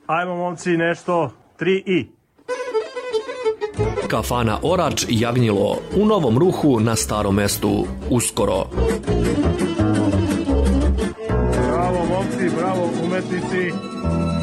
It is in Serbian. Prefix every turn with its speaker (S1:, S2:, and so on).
S1: Ajmo momci nešto, 3 i.
S2: Kafana Orač i Jagnjilo u novom ruhu na starom mestu uskoro.
S1: Bravo momci, bravo umetnici.